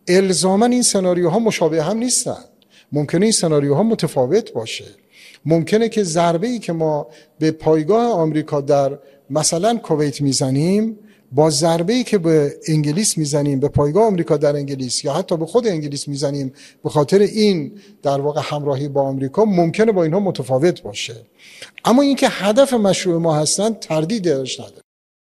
الزاما این سناریوها مشابه هم نیستن. ممکنه این سناریوها متفاوت باشه. ممکنه که ضربه‌ای که ما به پایگاه آمریکا در مثلا کویت میزنیم با ضربه‌ای که به انگلیس میزنیم، به پایگاه آمریکا در انگلیس یا حتی به خود انگلیس میزنیم به خاطر این در واقع همراهی با آمریکا، ممکنه با اینها متفاوت باشه. اما اینکه هدف مشروع ما هستن تردید درش نداره.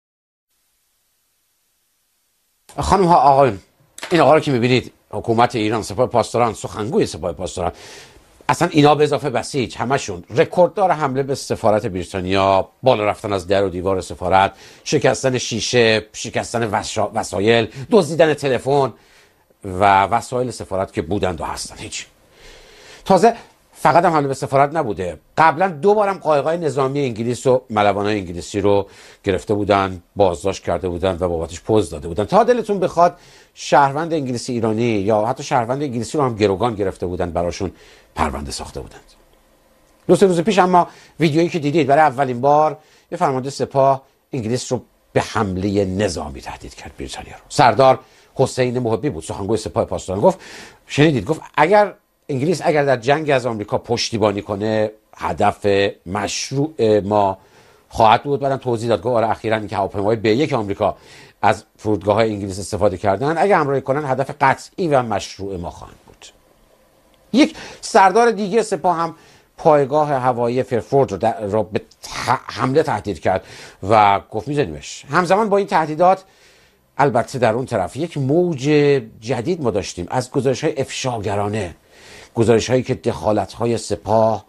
خانم ها آقایون، این آقا رو که میبینید، حکومت ایران، سپاه پاسداران، سخنگوی سپاه پاسداران، اصلا اینا به اضافه بسیج همشون رکورددار حمله به سفارت بریتانیا، بالا رفتن از در و دیوار سفارت، شکستن شیشه، شکستن وسایل، دزدیدن تلفن و وسایل سفارت که بودند و هستن. هیچ. تازه فقط هم حمله به سفارت نبوده، قبلا 2 بارم قایق‌های نظامی انگلیس و ملوانای انگلیسی رو گرفته بودن، بازداشت کرده بودن و بابتش پوز داده بودن. تا دلتون بخواد شهروند انگلیسی ایرانی یا حتی شهروند انگلیسی رو هم گروگان گرفته بودن، براشون پرونده ساخته بودند. 2 روز پیش اما ویدیویی که دیدید، برای اولین بار یه فرمانده سپاه انگلیس رو به حمله نظامی تهدید کرد، بریتانیا رو. سردار حسین محبی بود، سخنگوی سپاه پاسداران، گفت، شنیدید، گفت اگر انگلیس در جنگ از آمریکا پشتیبانی کنه، هدف مشروع ما خواهد بود. بعدم توضیح داد، گفت آره اخیراً این که هواپیماهای B1 آمریکا از فرودگاه‌های انگلیس استفاده کردن، اگه همراهی کنن هدف قطعی و مشروع ما خواهند بود. یک سردار دیگه سپاه هم پایگاه هوایی فرفورد رو به حمله تهدید کرد و گفت میزنیمش. همزمان با این تهدیدات البته در اون طرف یک موج جدید ما داشتیم از گزارش‌های افشاگرانه، گزارش‌هایی که دخالت‌های سپاه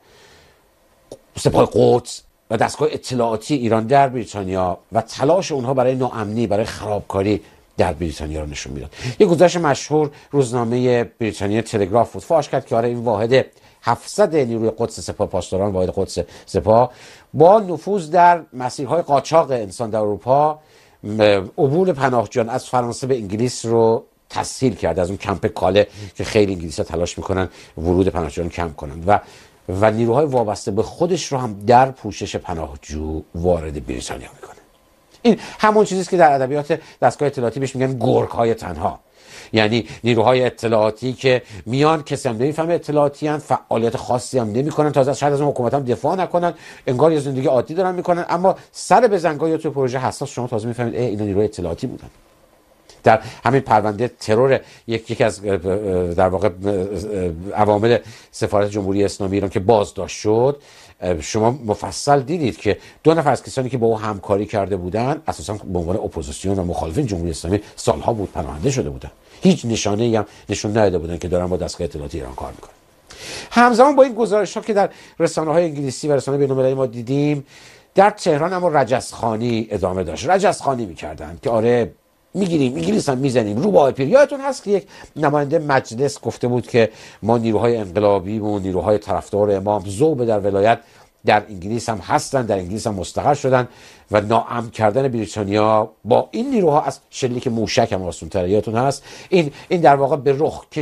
قدس و دستگاه اطلاعاتی ایران در بریتانیا و تلاش اونها برای ناامنی، برای خرابکاری در بریتانیا رو نشون میداد. یک گزارش مشهور روزنامه بریتانیا تلگراف بود، فاش کرد که آره این واحد 700 نیروی قدس سپاه پاسداران، واحد قدس سپاه، با نفوذ در مسیرهای قاچاق انسان در اروپا عبور پناهجویان از فرانسه به انگلیس رو تسهیل کرد، از اون کمپ کاله که خیلی انگلیس‌ها تلاش میکنن ورود پناهجویان کم کنن و نیروهای وابسته به خودش رو هم در پوشش پناهجو وارد بریتانیا میکنه. این همون چیزی است که در ادبیات دستگاه اطلاعاتی بهش میگن گرگ‌های تنها، یعنی نیروهای اطلاعاتی که میان، کسی هم نمیفهمه اطلاعاتی ان، فعالیت خاصی هم نمیکنن، تازه شاید از اون حکومت هم دفاع نکنن، انگار یه زندگی عادی دارن میکنن، اما سر به زنگای تو پروژه حساس شما تازه میفهمید اینا نیروهای اطلاعاتی بودن. در همین پرونده ترور یکی از در واقع عوامل سفارت جمهوری اسلامی ایران که بازداشت شد، شما مفصل دیدید که 2 نفر از کسانی که با او همکاری کرده بودند اساسا به عنوان اپوزیسیون و مخالفین جمهوری اسلامی سالها بود پناهنده شده بودند، هیچ نشانه‌ای هم نشون نداده بودند که دارن با دستگاه اطلاعاتی ایران کار میکنن. همزمان با این گزارش‌ها که در رسانه‌های انگلیسی و رسانه‌های بین‌المللی ما دیدیم، در تهران اما رجزخوانی ادامه داشت. رجزخوانی می‌کردند که آره میگیریم، انگلیس هم میزنیم، رو با پیر. یادتون هست که یک نماینده مجلس گفته بود که ما نیروهای انقلابی و نیروهای طرفدار امام ذوب در ولایت در انگلیس هم هستن، در انگلیس هم مستقر شدن و ناامن کردن بریتانیا با این نیروها از شلیک موشک هم آسان‌تره. یادتون هست این در واقع به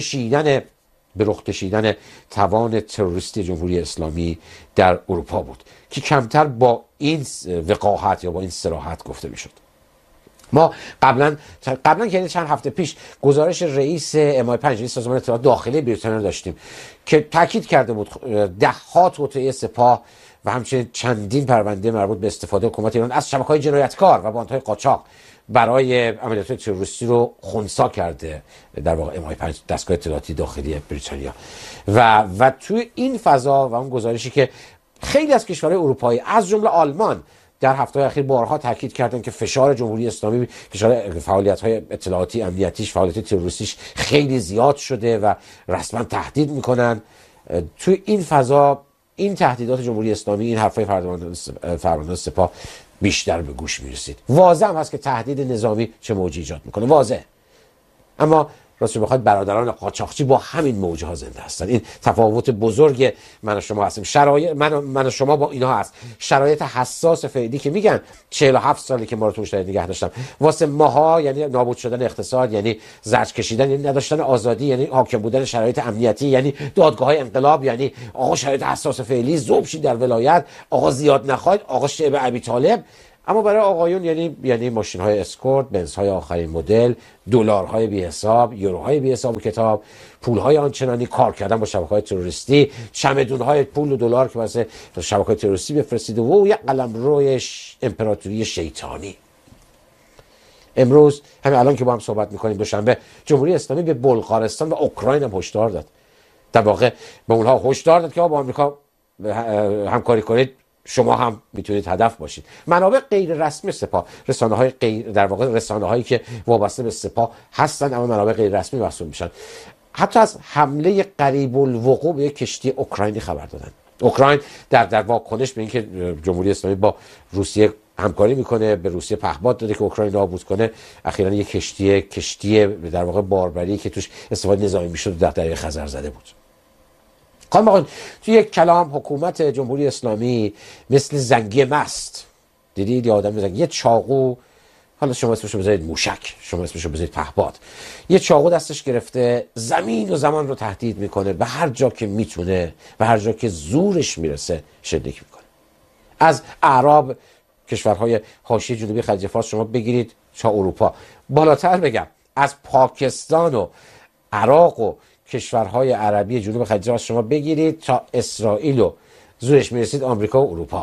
رخ کشیدن توان تروریستی جمهوری اسلامی در اروپا بود که کمتر با این وقاحت یا با این صراحت گفته میشد. ما قبلا که چند هفته پیش گزارش رئیس MI5 رئیس سازمان اطلاعات داخلی بریتانیا داشتیم که تاکید کرده بود ده‌ها توطئه سپاه و همچنین چندین پرونده مربوط به استفاده حکومت ایران از شبکه‌های جنایتکار و باندهای قاچاق برای عملیات تروریستی رو خنثی کرده در واقع MI5 دستگاه اطلاعاتی داخلی بریتانیا و توی این فضا و اون گزارشی که خیلی از کشورهای اروپایی از جمله آلمان در هفته‌های اخیر بارها تاکید کردن که فشار جمهوری اسلامی، فشار فعالیت‌های اطلاعاتی امنیتیش، فعالیت تروریستیش خیلی زیاد شده و رسما تهدید میکنن. توی این فضا این تهدیدات جمهوری اسلامی، این حرفای فرماندهان سپاه بیشتر به گوش میرسید. واضح هم هست که تهدید نظامی چه موجی ایجاد میکنه، واضح. اما راستش بخواد برادران قاچاقچی با همین موجه ها زنده هستن. این تفاوت بزرگ من و شما هستیم. شرایط من و شما با اینها هست. شرایط حساس فعلی که میگن 47 سالی که ما رو تو مشترک نگه داشتن، واسه ماها یعنی نابود شدن اقتصاد، یعنی زرج کشیدن، یعنی نداشتن آزادی، یعنی حاکم بودن شرایط امنیتی، یعنی دادگاه‌های انقلاب، یعنی آقا شرایط حساس فعلی ذوب شید در ولایت، آقا زیاد نخواید، آقا شعب ابی طالب. اما برای آقایون یعنی ماشین های اسکورت، بنز های آخرین مدل، دلارهای بی حساب، یوروهای بی حساب و کتاب، پول های آنچنانی، کار کردن با شبکه‌های تروریستی، چمدون های پول و دلار که واسه شبکه‌های تروریستی بفرستید و یک قلمروی امپراتوری شیطانی. امروز همین الان که با هم صحبت می‌کنیم دوشنبه، جمهوری اسلامی به بلغارستان و اوکراین هم هشدار داد. در واقع به اونها هشدار داد که با آمریکا همکاری کنید، شما هم میتونید هدف باشید. منابع غیر رسمی سپاه، رسانه‌های غیر، در واقع رسانه‌هایی که وابسته به سپاه هستن اما منابع غیر رسمی محسوب میشن، حتی از حمله قریب الوقوع به یک کشتی اوکراینی خبر دادن. اوکراین در واکنش به اینکه جمهوری اسلامی با روسیه همکاری میکنه، به روسیه پهپاد داده که اوکراین رو نابود کنه، اخیراً یک کشتی در واقع باربری که توش استفاده نظامی میشد در دریای خزر زده بود. خانم آقایون، توی یک کلام حکومت جمهوری اسلامی مثل زنگی مست، دیدید یه آدم زنگی، یه چاقو، حالا شما اسمشو بذارید موشک، شما اسمشو بذارید پهپاد، یه چاقو دستش گرفته زمین و زمان رو تهدید میکنه، به هر جا که میتونه و هر جا که زورش میرسه شلیک میکنه. از اعراب، کشورهای حاشیه جنوبی خلیج فارس شما بگیرید تا اروپا، بالاتر بگم از پاکستان و عراق و کشورهای عربی جنوب خلیج فارس شما بگیرید تا اسرائیل و زورش میرسید آمریکا و اروپا.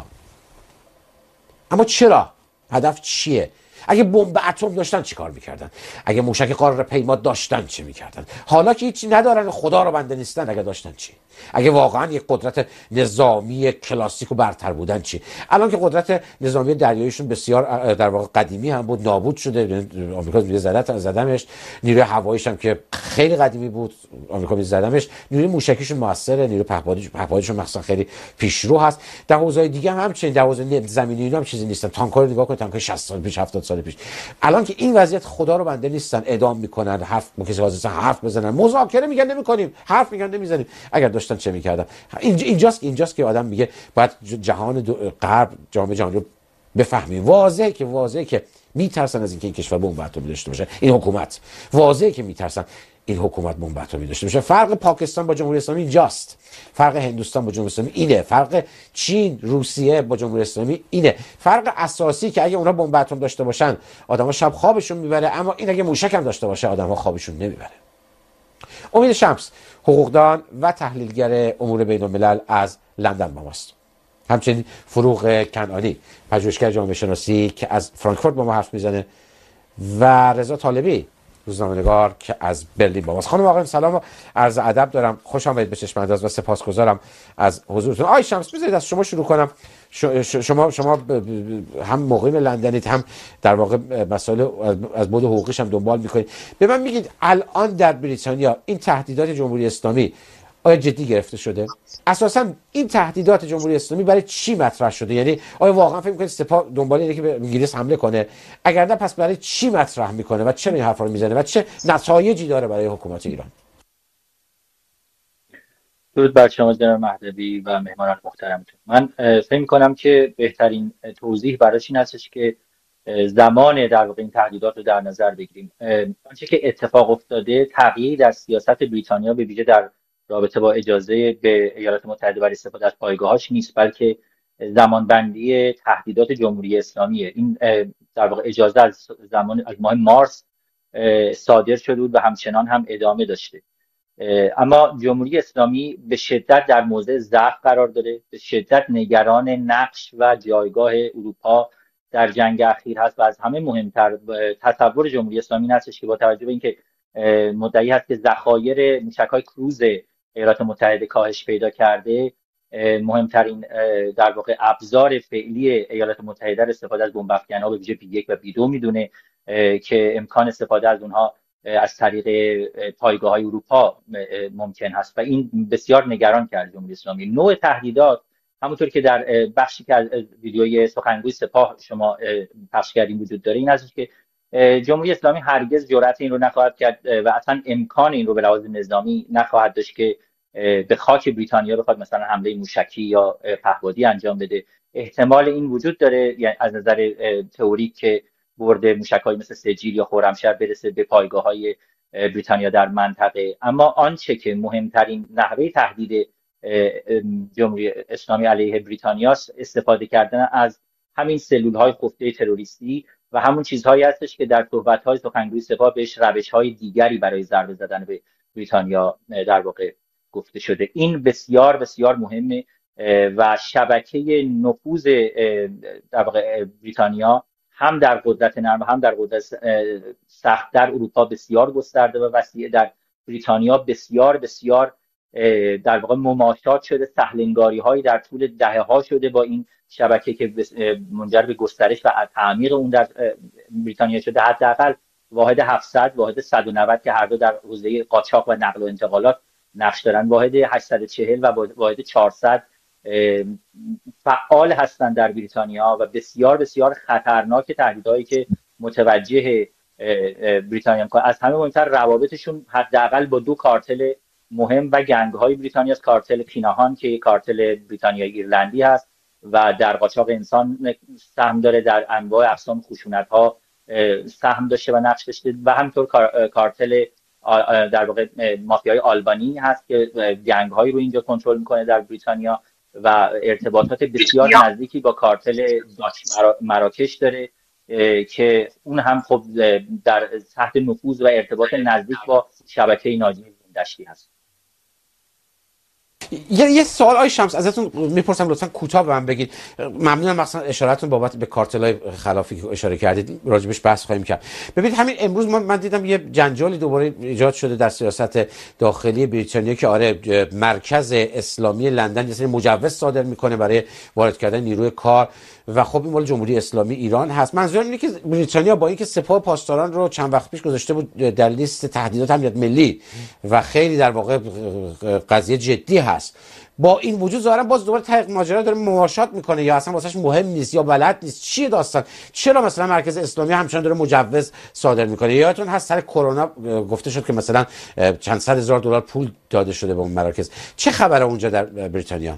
اما چرا؟ هدف چیه؟ اگه بمب اتم داشتن چی کار میکردن؟ اگه موشک قاره پیما داشتن چی میکردن؟ حالا که هیچی ندارن، خدا رو بنده نیستن، اگه داشتن چی؟ اگه واقعا یک قدرت نظامی کلاسیک و برتر بودن چی؟ الان که قدرت نظامی دریاییشون بسیار در واقع قدیمی هم بود، نابود شده، آمریکا میگه زدمش، نیروی هواییش هم که خیلی قدیمی بود، آمریکا میگه زدمش، نیروی موشکیشون موثره، نیروی پهپادیشون مثلا خیلی پیشرو هست. در حوزه‌های دیگه هم همچنین، در حوزه زمینی اینا هم چیزی نیستن. تانک‌ها رو نگاه کن، تانک‌های 60 سال پیش، 70 سال پیش. الان که این وضعیت، خدا رو بنده نیستن، اعدام میکنن، حرف بزنن، مذاکره میگن نمیکنیم، حرف میگن نمیزنیم. اگر داشتن چه میکردن؟ اینجاست که آدم میگه باید جهان غرب، جامعه جهانی رو بفهمیم. واضحه که میترسن از اینکه این کشور بمب اتمی داشته باشه، این حکومت واضحه که میترسن این حکومت بمب اتمی داشته باشه. فرق پاکستان با جمهوری اسلامی اینجاست، فرق هندوستان با جمهوری اسلامی اینه، فرق چین، روسیه با جمهوری اسلامی اینه. فرق اساسی که اگه اونا بمب اتم داشته باشن آدما شب خوابشون میبره، اما این اگه موشک هم داشته باشه آدما خوابشون نمیبره. امید شمس، حقوقدان و تحلیلگر امور بین الملل از لندن با ماست. همچنین فروغ کنعانی، پژوهشگر جامعه شناسی که از فرانکفورت با ما حرف میزنه، و رضا طالبی، روزنامه‌نگار که از برلین با ماست. خانم آقایان سلام و عرض ادب دارم، خوش آمدید به چشم انداز و سپاسگزارم از حضورتون. آقای شمس، بذارید از شما شروع کنم. شما هم مقیم لندنید، هم در واقع مسائل از بعد حقوقیش هم دنبال میکنید. به من میگید الان در بریتانیا این تهدیدات جمهوری اسلامی آیا جدی گرفته شده؟ اساساً این تهدیدات جمهوری اسلامی برای چی مطرح شده؟ یعنی آیا واقعا فکر می‌کنید سپاه دنبال اینه که به انگلیس حمله کنه؟ اگر نه، پس برای چی مطرح میکنه و چرا این حرفا رو میزنه و چه نتایجی داره برای حکومت ایران؟ درود بر شما جناب مهدوی و مهمانان محترمتون. من فکر می‌کنم که بهترین توضیح براش این هستش که زمان در واقع این تهدیدات رو در نظر بگیریم. آنچه که اتفاق افتاده تغییری در سیاست بریتانیا به ویژه در رابطه با اجازه به ایالات متحده برای استفاده از پایگاهاش نیست، بلکه زمانبندی تهدیدات جمهوری اسلامیه. این در واقع اجازه از ماه مارس صادر شده بود و همچنان هم ادامه داشته. اما جمهوری اسلامی به شدت در موضع ضعف قرار داره، به شدت نگران نقش و جایگاه اروپا در جنگ اخیر هست و از همه مهمتر تصور جمهوری اسلامی این هستش که با توجه به اینکه مدعی هست که ذخایر موشک‌های کروز ایالات متحده کاهش پیدا کرده، مهمترین در واقع ابزار فعلی ایالات متحده استفاده از بمب افکن‌ها به ویژه B1 و B2 میدونه که امکان استفاده از اونها از طریق پایگاه‌های اروپا ممکن هست و این بسیار نگران کرد جمهوری اسلامی. نوع تهدیدات همونطور که در بخشی که از ویدیوی سخنگوی سپاه شما پخش کردین وجود داره، این هستش که جمهوری اسلامی هرگز جرأت این رو نخواهد کرد و اصلا امکان این رو به لحاظ نظامی نخواهد داشت که به خاک بریتانیا بخواد مثلا حمله موشکی یا پهپادی انجام بده. احتمال این وجود داره، یعنی از نظر تئوریک، که برد موشک‌های مثل سجیل یا خرمشهر برسه به پایگاه‌های بریتانیا در منطقه. اما آنچه که مهمترین نحوه تهدید جمهوری اسلامی علیه بریتانیا است، استفاده کردن از همین سلول‌های خفته تروریستی و همون چیزهایی هستش که در صحبت‌های سخنگوی سپاه بهش روش‌های دیگری برای ضربه زدن به بریتانیا در واقع گفته شده. این بسیار بسیار مهمه و شبکه نفوذ در واقع بریتانیا هم در قدرت نرم و هم در قدرت سخت در اروپا بسیار گسترده و وسیع. در بریتانیا بسیار بسیار در واقع مماشات شده، سهلنگاری هایی در طول دهه ها شده با این شبکه که منجر به گسترش و تعمیق اون در بریتانیا شده. حداقل واحد 700 واحد 190 که هر دو در حوزه قاچاق و نقل و انتقالات نقش دارن، واحد 840 و واحد 400 فعال هستند در بریتانیا و بسیار بسیار خطرناک تهدیدهایی که متوجه بریتانیا از همه مهمتر روابطشون حداقل با دو کارتل مهم و گنگ های بریتانیا است. کارتل کیناهان که کارتل بریتانیایی ایرلندی هست و در قاچاق انسان سهم داره، در انواع اقسام خشونت ها سهم داشته و نقش داشته و همینطور کارتل در واقع مافیای آلبانی هست که گنگ هایی رو اینجا کنترل میکنه در بریتانیا و ارتباطات بسیار نزدیکی با کارتل داچ مراکش داره که اون هم خب در تحت نفوذ و ارتباط نزدیک با شبکه ناجی دشتی هست. یه سوال آقای شمس ازتون میپرسم، لطفا کوتاه به من بگید. ممنونم مثلا اشارتون بابت به کارتل‌های خلافی که اشاره کردید، راجبش بحث خواهیم کرد. ببینید همین امروز من دیدم یه جنجالی دوباره ایجاد شده در سیاست داخلی بریتانیا که آره مرکز اسلامی لندن یه سری مجوز صادر میکنه برای وارد کردن نیروی کار و خب این مال جمهوری اسلامی ایران هست. منظورم اینه که بریتانیا با اینکه سپاه پاسداران رو چند وقت پیش گذاشته بود در لیست تهدیدات امنیت ملی و خیلی در واقع قضیه جدی هست، با این وجود ظاهرا باز دوباره تحقیق ماجرا داره مماشات میکنه یا اصلا واسش مهم نیست یا بلد نیست. چیه داستان؟ چرا مثلا مرکز اسلامی همچنان داره مجوز صادر میکنه؟ یادتون هست سر کرونا گفته شد که مثلا چند صد هزار دلار پول داده شده به اون مراکز. چه خبره اونجا در بریتانیا؟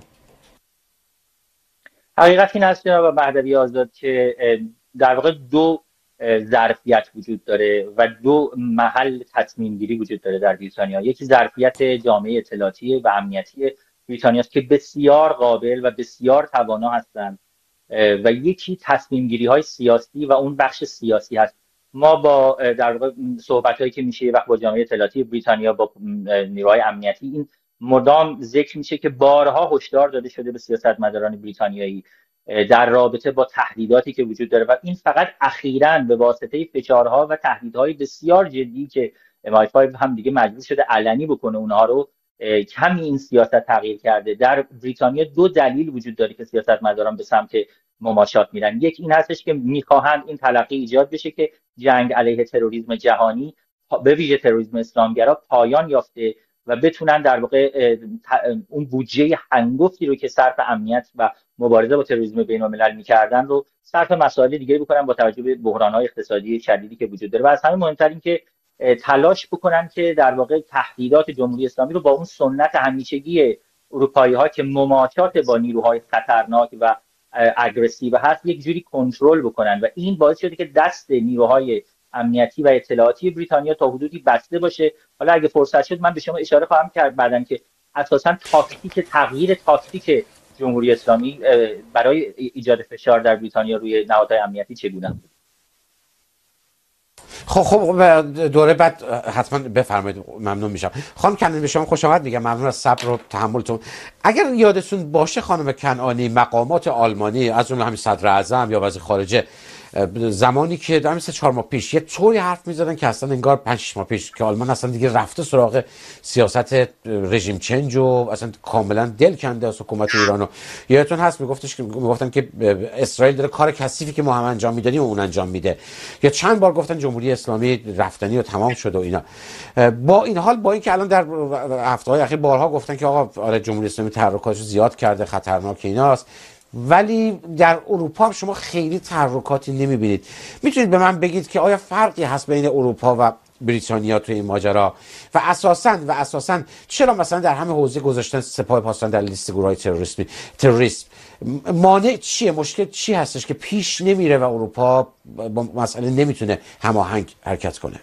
حقیقت این هست جناب مهدوی آزاد که در واقع دو ظرفیت وجود داره و دو محل تصمیم گیری وجود داره در بریتانیا. یکی ظرفیت جامعه اطلاعاتی و امنیتی بریتانیا است که بسیار قابل و بسیار توانا هستند و یکی تصمیم گیری های سیاسی و اون بخش سیاسی هست. ما با در واقع صحبت هایی که میشه یه وقت با جامعه اطلاعاتی بریتانیا، با نیروهای امنیتی، این مدام ذکر میشه که بارها هشدار داده شده به سیاستمداران بریتانیایی در رابطه با تهدیداتی که وجود داره و این فقط اخیراً به واسطه فشارها و تهدیدهای بسیار جدی که MI5 هم دیگه مجبور شده علنی بکنه اونها رو، کمی این سیاست تغییر کرده. در بریتانیا دو دلیل وجود داره که سیاستمداران به سمت مماشات میرن. یک این هستش که میخواهند این تلقی ایجاد بشه که جنگ علیه تروریسم جهانی، به ویژه تروریسم اسلامگرا، پایان یافته و بتونن در واقع اون بودجه هنگفتی رو که صرف امنیت و مبارزه با تروریسم بین‌الملل می‌کردن رو صرف مسائل دیگه بکنن با توجه به بحران‌های اقتصادی شدیدی که وجود داره. و از همه مهمتر این که تلاش بکنن که در واقع تهدیدات جمهوری اسلامی رو با اون سنت همیشگی اروپایی‌ها که مماشات با نیروهای خطرناک و اگریسیو هست یک جوری کنترل بکنن و این باعث شده که دست نیروهای امنیتی و اطلاعاتی بریتانیا تا حدودی بسته باشه. حالا اگه فرصت شد من به شما اشاره خواهم کرد بعداً که اساساً تغییر تاکتیک جمهوری اسلامی برای ایجاد فشار در بریتانیا روی نهادهای امنیتی چگونه بود. خب دوره بعد حتما بفرمایید، ممنون میشم. خانم کنعانی به شما خوش آمد میگم، ممنون از صبر و تحملتون. اگر یادتون باشه خانم کنعانی، مقامات آلمانی از جمله همین صدر اعظم یا وزیر خارجه زمانی که در مثل 4 ماه پیش یه طوری حرف می‌زدن که اصلا انگار 5-6 ماه پیش که آلمان اصلا دیگه رفته سراغ سیاست رژیم چنج و اصلا کاملا دل کنده از حکومت ایرانو. یادتون هست میگفتن که اسرائیل داره کار کثیفی که ما هم انجام میدادیم و اون انجام میده، یا چند بار گفتن جمهوری اسلامی رفتنی و تمام شد و اینا. با این حال، با اینکه الان در هفته‌های اخیر بارها گفتن که آقا آره جمهوری اسلامی تحرکاتش زیاد کرده، خطرناک ایناست، ولی در اروپا هم شما خیلی تحرکاتی نمیبینید. میتونید به من بگید که آیا فرقی هست بین اروپا و بریتانیا توی این ماجرا و اساساً چرا مثلا در همه حوزه گذاشتن سپاه پاسداران در لیست گروه‌های تروریسم؟ مانع چیه؟ مشکل چی هستش که پیش نمیره و اروپا با مسئله نمیتونه هماهنگ حرکت کنه؟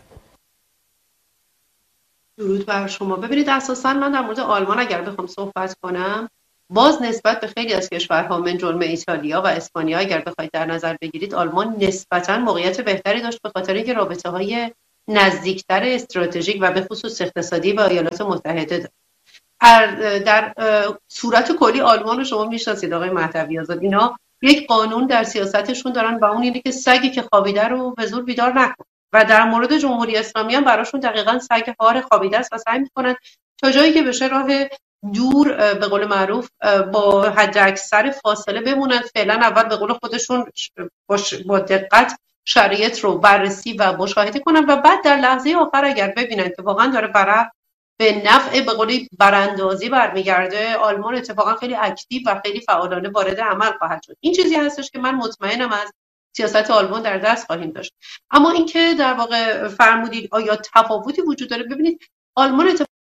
درود بر شما. ببینید اساساً من در مورد آلمان اگر بخوام صحبت کنم، باز نسبت به خیلی از کشورها من جمله ایتالیا و اسپانیا اگر بخواید در نظر بگیرید، آلمان نسبتاً موقعیت بهتری داشت به خاطر اینکه رابطه‌های نزدیکتر استراتژیک و به خصوص اقتصادی با ایالات متحده داشت. در صورت کلی آلمان رو شما میشناسید آقای مهدوی آزاد، اینا یک قانون در سیاستشون دارن و اون اینه که سگی که خوابیده رو به زور بیدار نکن، و در مورد جمهوری اسلامی هم براشون دقیقاً سگ هار خوابیده است و سعی میکنن تا جایی که بشه راه دور به قول معروف با حد اکثر فاصله بمونن. فعلا اول به قول خودشون با دقت شرایط رو بررسی و مشاهده کنن و بعد در لحظه آخر اگر ببینن که واقعا داره به نفع به قولی براندازی برمیگرده، آلمان اتفاقا خیلی اکتیو و خیلی فعالانه وارد عمل خواهد شد. این چیزی هستش که من مطمئنم از سیاست آلمان در دست خواهیم داشت. اما اینکه در واقع فرمودید آیا تفاوتی وجود داره، ببینید آلمان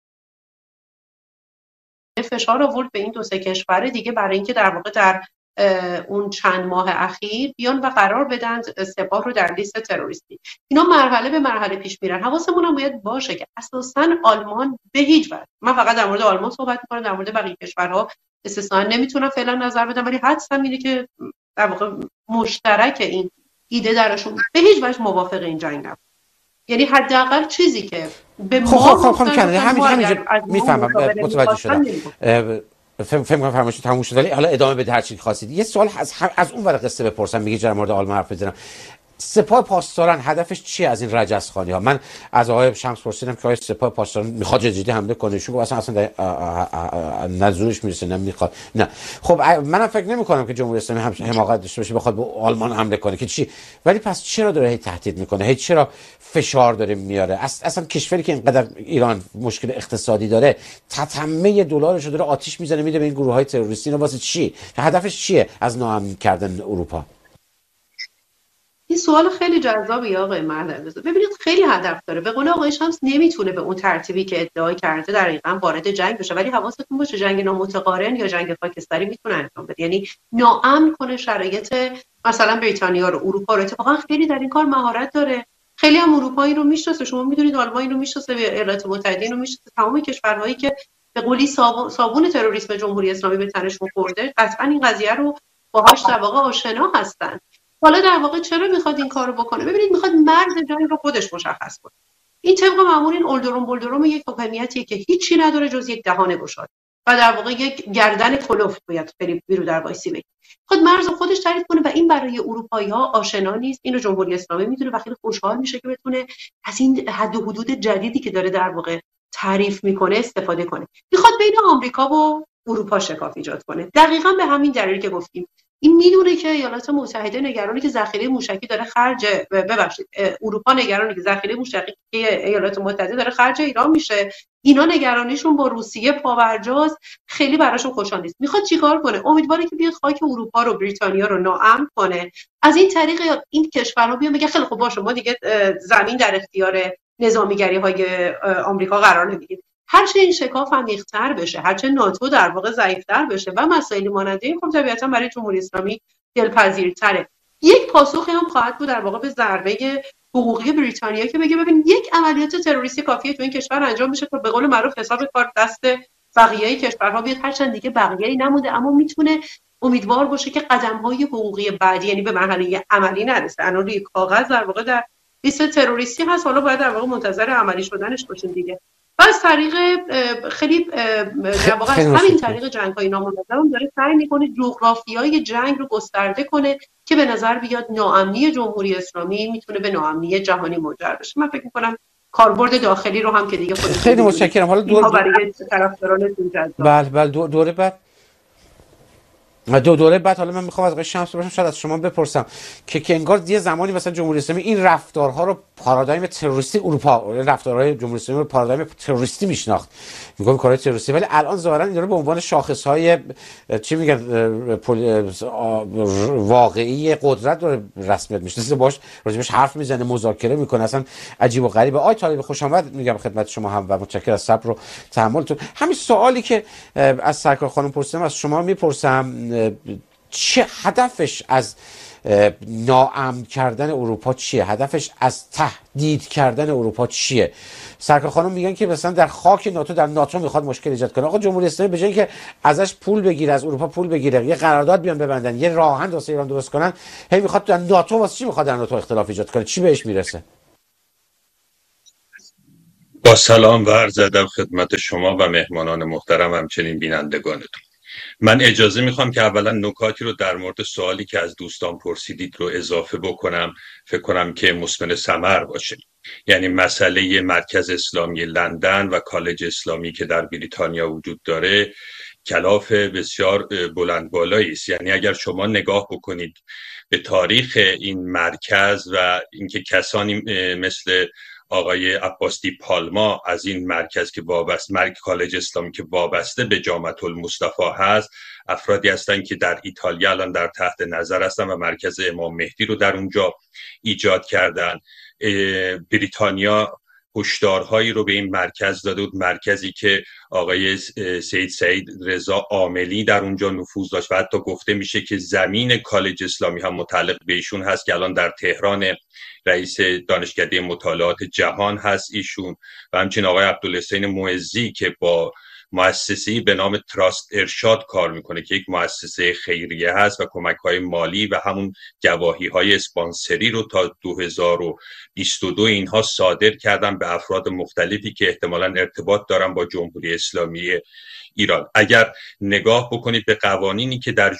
فشار آورد به این دو سه کشور دیگه برای اینکه در واقع در اون چند ماه اخیر بیان و قرار بدن سپاه رو در لیست تروریستی. اینا مرحله به مرحله پیش میرن. حواسمون هم باید باشه که اساساً آلمان به هیچ وجه، من فقط در مورد آلمان صحبت می‌کنم، در مورد بقیه کشورها استثنا نمیتونم فعلا نظر بدم، ولی حدسم اینه که در واقع مشترک این ایده درشون به هیچ وجه موافق این جنگ نبود. یعنی حداقل چیزی که به ما همینجا میفهمم، متوجه شدم. فهم کنم فرمایش تموم شد، ولی حالا ادامه بده هر چی خواستید. یه سوال از اون ور قصه بپرسم، میگی در مورد آلمان حرف بزنم. سپاه پاسداران هدفش چیه از این رجزخوانی ها؟ من از آقای شمس پرسیدم که آقای سپاه پاسداران میخواد جدی حمله کنه، شو اصلا نزدورش میرسه نمیخواد. نه خب منم فکر نمی کنم که جمهوری اسلامی حماقت داشته باشه بخواد به آلمان حمله کنه که چی، ولی پس چرا داره هی تهدید میکنه، هی چرا فشار داره میاره؟ اصلا کشوری که اینقدر ایران مشکل اقتصادی داره تتمه دلارش رو داره آتیش میزنه میده به این گروه های تروریستی، اینا واسه چی؟ هدفش چیه از ناامن کردن اروپا؟ این سوال خیلی جذابی آقای مهدوی. ببینید خیلی هدف داره. به قول آقای شمس نمیتونه به اون ترتیبی که ادعا کرده در واقع وارد جنگ بشه، ولی حواستون باشه جنگ نامتقارن یا جنگ خاکستری میتونه انجام بده، یعنی ناامن کنه شرایط مثلا بریتانیا رو، اروپا رو. اتفاقا خیلی در این کار مهارت داره. خیلی هم اروپایی رو میشناسه، شما میدونید آلمان رو میشناسه، ایالات متحده رو میشناسه، تمام کشورهایی که به قولی صابون تروریسم جمهوری اسلامی به تنشون خورده قطعا این قضیه رو باهاش در واقع آشنا هستن. حالا در واقع چرا میخواد این کارو بکنه؟ ببینید میخواد مرز جنگ رو خودش مشخص کنه. این طبق معمول این اولدروم یک حکومتیه که هیچی نداره جز یک دهان گشاد و در واقع یک گردن کلفت باید بیرو در وایسی بگیر. خود مرز خودش تعریف کنه و این برای اروپایی‌ها آشنا نیست. اینو جمهوری اسلامی میدونه و خیلی خوشحال میشه که بتونه از این حد و حدود جدیدی که داره در واقع تعریف میکنه استفاده کنه. میخواد بین آمریکا و اروپا شکاف ایجاد کنه. دقیقاً به همین دلیل که گفتیم این میدونه که ایالات متحده نگرانی که ذخیره موشکی داره خرج اروپا نگرانی که ذخیره موشکی ایالات متحده داره خرج ایران میشه، اینا نگرانیشون با روسیه پاورجاست، خیلی براشون خوشحال نیست. میخواد چیکار کنه؟ امیدواره که بیاد خاک اروپا رو، بریتانیا رو ناامن کنه، از این طریق این کشورها بیان بگه خیلی خوب باشه ما دیگه زمین در اختیار نظامیگری‌های آمریکا قرار نمیدیم. هرچه این شکاف عمیق‌تر بشه، هرچه ناتو در واقع ضعیف‌تر بشه و مسائلی ماننده این، خب طبیعتاً برای جمهوری اسلامی دلپذیرتره. یک پاسخی هم خواهد بود در واقع به ضربه حقوقی بریتانیا که بگه ببین یک عملیات تروریستی کافیه تو این کشور انجام بشه که به قول معروف حساب کار دست بقیه کشورها بیاد، هرچند دیگه بقیه‌ای نموده، اما میتونه امیدوار باشه که قدم‌های حقوقی بعدی یعنی به مرحله عملی نرسه. الان روی کاغذ در واقع در لیست تروریستی هست، حالا باید در واقع منتظر عملی شدنش باشیم دیگه. و از طریق خیلی در واقع از همین طریق جنگ‌های نامنظم داره سعی می‌کنه جغرافیای جنگ رو گسترده کنه که به نظر بیاد ناامنی جمهوری اسلامی میتونه به ناامنی جهانی منجر بشه. من فکر می‌کنم کاربرد داخلی رو هم که دیگه خودش خیلی متشکرم. حالا برای طرفدارانتون بله دوره بعد حالا من میخوام از آقای شمس بپرسم، شاید از شما بپرسم که انگار یه زمانی مثلا جمهوری اسلامی این رفتارها رو پارادایم تروریستی اروپا، رفتارهای جمهوری اسلامی رو پارادایم تروریستی میشناخت، میگم کارهای تروریستی، ولی الان ظاهرا اینا رو به عنوان شاخصهای چی میگن واقعی قدرت رو رسمیت میشناسه، باش راجبش حرف میزنه، مذاکره میکنه، اصلا عجیب و غریبه. آقای طالبی خوش آمد میگم خدمت شما هم و متشکرم از صبر و تحملتون. همین سوالی که از سرکار خانم پرسیدم از شما میپرسم، چه هدفش از ناامن کردن اروپا چیه؟ هدفش از تهدید کردن اروپا چیه؟ سرکار خانم میگن که مثلا در خاک ناتو، در ناتو میخواد مشکل ایجاد کنه. آقا جمهوری اسلامی به جای که ازش پول بگیره، از اروپا پول بگیره، یه قرارداد بیان ببندن، یه راه آهن واسه ایران درست کنن، هی میخواد در ناتو، واسه چی میخواد در ناتو اختلاف ایجاد کنه؟ چی بهش میرسه؟ با سلام و عرض ادب خدمت شما و مهمانان محترم، همچنین بینندگانتون. من اجازه میخوام که اولا نکاتی رو در مورد سوالی که از دوستان پرسیدید رو اضافه بکنم، فکر کنم که مثمر ثمر باشه. یعنی مسئله مرکز اسلامی لندن و کالج اسلامی که در بریتانیا وجود داره کلاف بسیار بلند بالایی است. یعنی اگر شما نگاه بکنید به تاریخ این مرکز و اینکه کسانی مثل آقای عباس دی پالما از این مرکز که وابسته، کالج اسلامی که وابسته به جامعه المصطفی هست، افرادی هستند که در ایتالیا الان در تحت نظر هستن و مرکز امام مهدی رو در اونجا ایجاد کردن. بریتانیا هشدارهایی رو به این مرکز داده بود، مرکزی که آقای سید رضا عاملی در اونجا نفوذ داشت و حتی گفته میشه که زمین کالج اسلامی هم متعلق به ایشون هست که الان در تهران رئیس دانشکده مطالعات جهان هست ایشون، و همچنین آقای عبدالحسین معزی که با مؤسسه‌ای به نام تراست ارشاد کار میکنه که یک مؤسسه خیریه هست و کمک‌های مالی و همون گواهی‌های اسپانسری رو تا 2022 اینها صادر کردن به افراد مختلفی که احتمالاً ارتباط دارن با جمهوری اسلامی ایران. اگر نگاه بکنید به قوانینی که در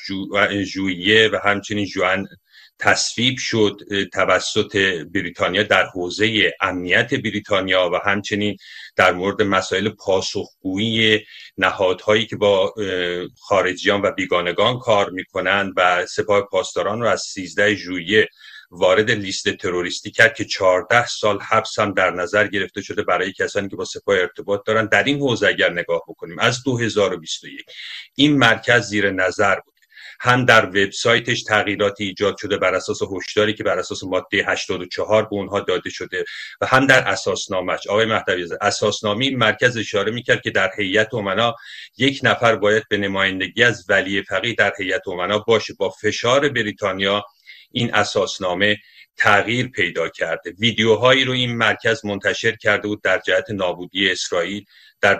ژوئیه و همچنین ژوئن تصویب شد توسط بریتانیا در حوزه امنیت بریتانیا و همچنین در مورد مسائل پاسخگویی نهادهایی که با خارجیان و بیگانگان کار میکنند و سپاه پاسداران رو از 13 ژوئیه وارد لیست تروریستی کرد که 14 سال حبس هم در نظر گرفته شده برای کسانی که با سپاه ارتباط دارن. در این حوزه اگر نگاه بکنیم از 2021 این مرکز زیر نظر بود. هم در وبسایتش تغییراتی ایجاد شده بر اساس هشداری که بر اساس ماده 84 به اونها داده شده و هم در اساسنامه‌اش. آقای مهدوی، اساسنامه مرکز اشاره میکرد که در هیئت امنا یک نفر باید به نمایندگی از ولی فقیه در هیئت امنا باشه. با فشار بریتانیا این اساسنامه تغییر پیدا کرده. ویدیوهایی رو این مرکز منتشر کرده بود در جهت نابودی اسرائیل. در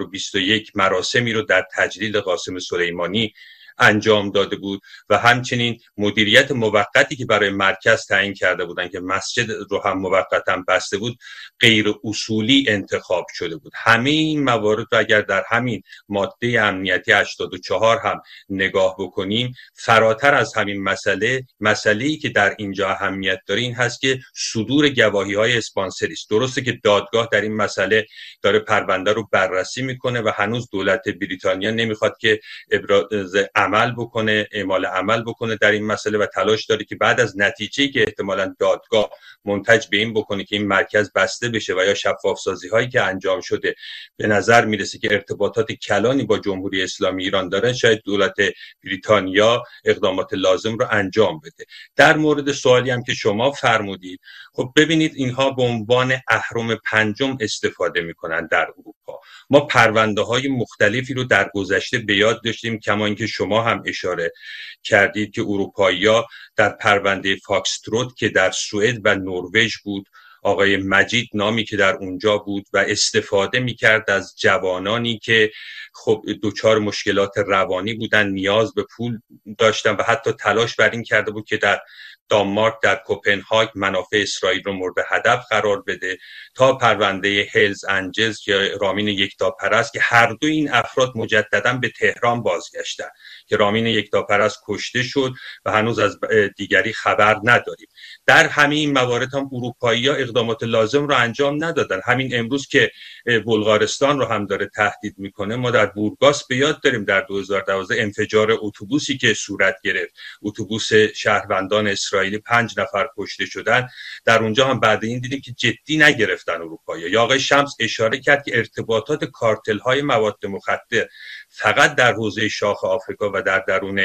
2021 مراسمی رو در تجلیل قاسم سلیمانی انجام داده بود و همچنین مدیریت موقتی که برای مرکز تعیین کرده بودن که مسجد رو هم موقتا بسته بود غیر اصولی انتخاب شده بود. همه این موارد رو اگر در همین ماده امنیتی 84 هم نگاه بکنیم، فراتر از همین مسئله‌ای که در اینجا اهمیت داره این هست که صدور گواهی‌های اسپانسری است. درسته که دادگاه در این مسئله داره پرونده رو بررسی میکنه و هنوز دولت بریتانیا نمیخواد که ابراز عمل بکنه، اعمال عمل بکنه در این مسئله و تلاش داره که بعد از نتیجه‌ای که احتمالاً دادگاه منتج به این بکنه که این مرکز بسته بشه و یا شفاف سازی هایی که انجام شده به نظر میرسه که ارتباطات کلانی با جمهوری اسلامی ایران داره، شاید دولت بریتانیا اقدامات لازم رو انجام بده. در مورد سوالی هم که شما فرمودید، خب ببینید اینها به عنوان اهرم پنجم استفاده میکنن در اروپا. ما پرونده های مختلفی رو در گذشته به یاد داشتیم، کما اینکه شما هم اشاره کردید که اروپایی‌ها در پرونده فاکستروت که در سوئد و نروژ بود، آقای مجید نامی که در اونجا بود و استفاده میکرد از جوانانی که خب دچار مشکلات روانی بودن، نیاز به پول داشتن و حتی تلاش بر این کرده بود که در دانمارک در کوپنهاگ منافع اسرائیل رو مورد هدف قرار بده، تا پرونده هلز انجلز که رامین یکتاپرست که هر دو این افراد مجددا به تهران بازگشتن که رامین یکتاپرست کشته شد و هنوز از دیگری خبر نداریم. در همین موارد هم اروپایی‌ها اقدامات لازم رو انجام ندادن. همین امروز که بلغارستان رو هم داره تهدید میکنه، ما در بورگاس به یاد داریم در 2012 انفجار اتوبوسی که صورت گرفت، اتوبوس شهروندان اسرائیلی 5 نفر کشته شدن. در اونجا هم بعد این دیدیم که جدی نگرفتن اروپایی‌ها. یا آقای شمس اشاره کرد که ارتباطات کارتل‌های مواد مخدر فقط در حوزه شاخ آفریقا و در درون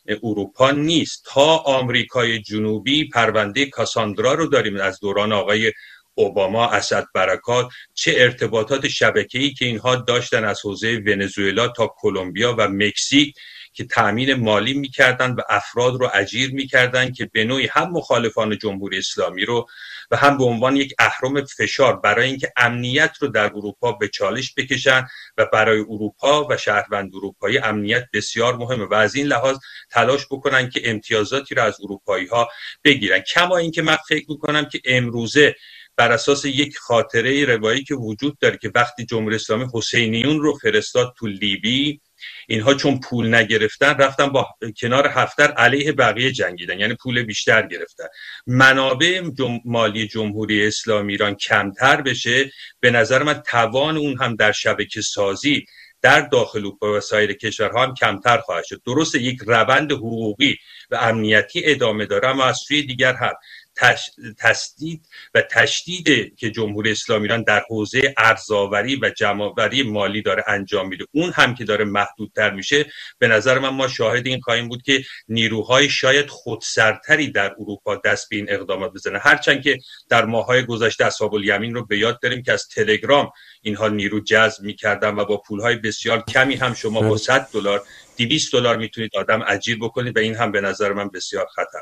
اروپا نیست. تا آمریکای جنوبی پرونده کاساندرا رو داریم از دوران آقای اوباما، اسد برکات، چه ارتباطات شبکه‌ای که اینها داشتن از حوزه ونزوئلا تا کلمبیا و مکزیک که تأمین مالی میکردن و افراد رو اجیر میکردن که به نوعی هم مخالفان جمهوری اسلامی رو و هم به عنوان یک اهرم فشار برای اینکه امنیت رو در اروپا به چالش بکشن و برای اروپا و شهروند اروپایی امنیت بسیار مهمه و از این لحاظ تلاش بکنن که امتیازاتی رو از اروپایی ها بگیرن. کما اینکه من فکر میکنم که امروزه بر اساس یک خاطره روایی که وجود داره که وقتی جمهوری اسلامی حسینیون رو فرستاد تو لیبی، اینها چون پول نگرفتن رفتن با کنار هفتر علیه بقیه جنگیدن، یعنی پول بیشتر گرفتن. منابع مالی جمهوری اسلامی ایران کمتر بشه، به نظر من توان اون هم در شبکه سازی در داخل اروپا و سایر کشورها هم کمتر خواهد شد. درسته یک روند حقوقی و امنیتی ادامه داره، اما از سوی دیگر هم تسدید و تشدید که جمهوری اسلامی ایران در حوزه ارزآوری و جمع‌آوری مالی داره انجام میده، اون هم که داره محدودتر میشه. به نظر من ما شاهد این خواهیم بود که نیروهای شاید خودسرتری در اروپا دست به این اقدامات بزنن، هرچند که در ماه‌های گذشته اصحاب الیمین رو به یاد داریم که از تلگرام اینها نیرو جذب میکردن و با پولهای بسیار کمی هم شما با $100 $200 میتونید آدم اجیر بکنید و این هم به نظر من بسیار خطر.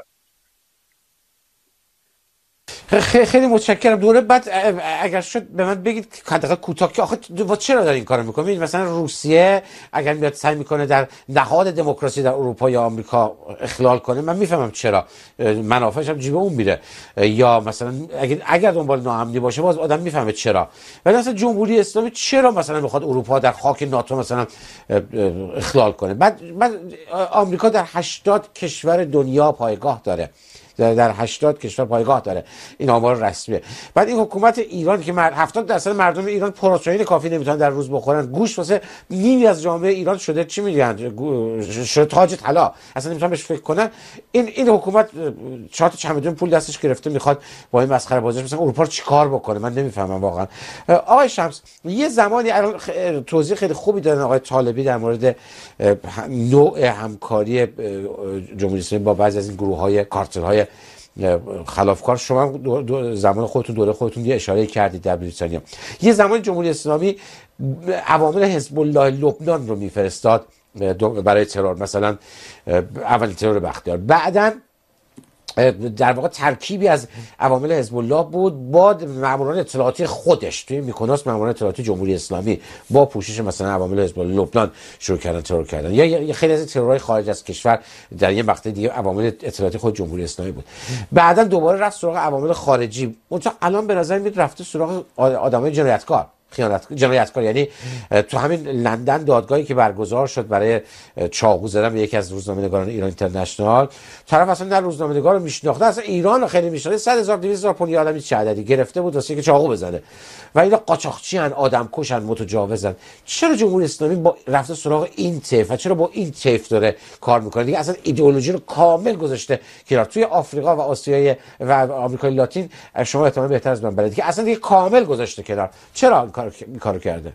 خیلی متشکرم. دوره بعد اگر شد به من بگید حداقل کوتاه که آخه چرا داره این کارو میکنه؟ مثلا روسیه اگر میاد سعی میکنه در نهاد دموکراسی در اروپا یا آمریکا اخلال کنه، من میفهمم چرا، منافعش هم جیب اون میره. یا مثلا اگر دنبال ناامنی باشه باز آدم میفهمه چرا. ولی مثلا جمهوری اسلامی چرا مثلا میخواد اروپا در خاک ناتو مثلا اخلال کنه؟ بعد آمریکا در 80 کشور دنیا پایگاه داره، در 80 کشور پایگاه داره، این آمار رسمیه. بعد این حکومت ایران که 70% مردم ایران پروتئین کافی نمیتونن در روز بخورن، گوشت واسه نیمی از جامعه ایران شده چی میگن، شده تاج طلا، اصلا نمیتونن بهش فکر کنن. این حکومت 4 چمدون پول دستش گرفته میخواد با این مسخره بازیش مثلا اروپا رو چیکار بکنه؟ من نمیفهمم واقعا. آقای شمس، یه زمانی الان توضیح خیلی خوبی دادن آقای طالبی در مورد نوع همکاری جمهوری اسلامی با بعضی از این گروه‌های کارتل‌های خلافکار. شما زمان خودتون دوره خودتون یه اشاره کردید در بریتانیا. یه زمان جمهوری اسلامی عوامل حزب الله لبنان رو میفرستاد برای ترور، مثلا اول ترور بختیار، بعداً در واقع ترکیبی از عوامل حزب الله بود با ماموران اطلاعاتی خودش توی میکناس، ماموران اطلاعاتی جمهوری اسلامی با پوشش مثلا عوامل حزب الله لبنان شروع کردن ترور کردن. یا خیلی از ترورهای خارج از کشور در یه مقطع دیگه عوامل اطلاعاتی خود جمهوری اسلامی بود. بعداً دوباره رفت سراغ عوامل خارجی. اونجا الان به نظر میاد رفته سراغ آدمای جنایتکار، جنایتکار. یعنی تو همین لندن دادگاهی که برگزار شد برای چاقو زدن به یکی از روزنامه‌نگاران ایران اینترنشنال، طرف اصلا در روزنامه‌نگار رو میشناخته، اصلا ایران رو خیلی میشناخته، 100,000 200,000 پوند آدمی چه عددی گرفته بود واسه اینکه چاقو بزنه. و اینا قاچاقچی ان، آدمکشن، متجاوزن. چرا جمهوری اسلامی با رفته سراغ این طیف و چرا با این طیف داره کار میکنه؟ دیگه اصلا ایدئولوژی رو کامل گذاشته کنار. توی آفریقا و آسیای و آمریکای لاتین شما احتمالاً بهتر از من بلدید که اصلا دیگه کامل گذاشته کنار. چرا این کارو کرده؟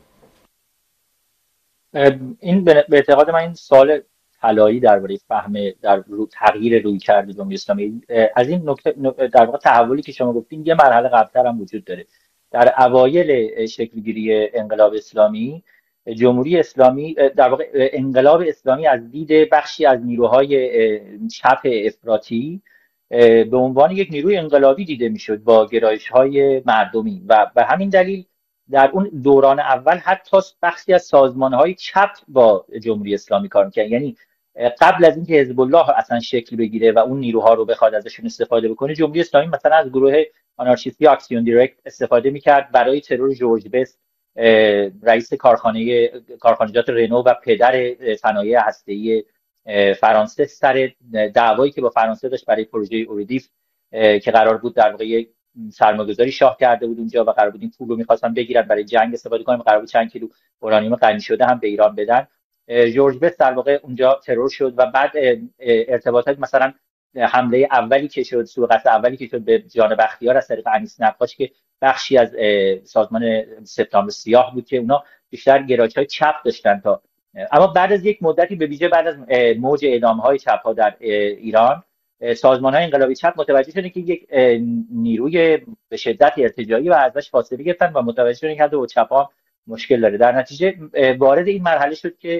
این به اعتقاد من این سوال طلایی درباره فهم در تغییر رویکرد جمهوری اسلامی. از این نکته در واقع تحولی که شما گفتین یه مرحله قبل‌تر هم وجود داره. در اوایل شکلگیری انقلاب اسلامی، جمهوری اسلامی در واقع انقلاب اسلامی از دید بخشی از نیروهای چپ افراطی به عنوان یک نیروی انقلابی دیده میشد با گرایش‌های مردمی و به همین دلیل در اون دوران اول حتی بخشی از سازمان‌های چپ با جمهوری اسلامی کار می‌کردن. یعنی قبل از اینکه حزب الله اصلا شکل بگیره و اون نیروها رو بخواد ازشون استفاده بکنه، جمهوری اسلامی مثلا از گروه آنارشیستی اکسیون دایرکت استفاده می‌کرد برای ترور جورج بست، رئیس کارخانجات رنو و پدر صنایع هسته‌ای فرانسه، سر دعوایی که با فرانسه داشت برای پروژه اوریدیف که قرار بود در واقع سرمایه‌گذاری شاه کرده بود اونجا و قرار بود این پول رو می‌خواستن بگیرن برای جنگ استفاده کنن، قرار بود چند کیلو اورانیوم غنی شده هم به ایران بدن. جورج بست در واقع اونجا ترور شد و بعد ارتباطات مثلا حمله اولی که شد، سوء قصد اولی که شد به جان بختیار از طریق انیس نقاش که بخشی از سازمان سپتامبر سیاه بود که اونا بیشتر گرایش‌های چپ داشتن تا اما بعد از یک مدتی به ویژه بعد از موج اعدام‌های چپ‌ها در ایران، سازمان‌های انقلابی چپ متوجه شدن که یک نیروی به شدت ارتجاعی و ازش فاصله گرفتن و متوجه شدن که حتی با چپ‌ها مشکل داره. در نتیجه وارد این مرحله شد که